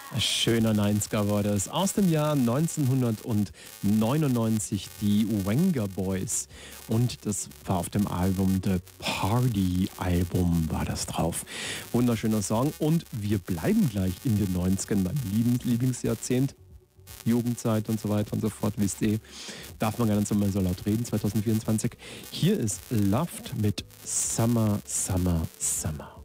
Ein schöner 90er war das. Aus dem Jahr 1999 die Wenger Boys. Und das war auf dem Album The Party Album war das drauf. Wunderschöner Song. Und wir bleiben gleich in den 90ern, mein Lieblingsjahrzehnt. Jugendzeit und so weiter und so fort, wisst ihr. Darf man gar nicht so mal so laut reden, 2024. Hier ist Loved mit Summer, Summer, Summer.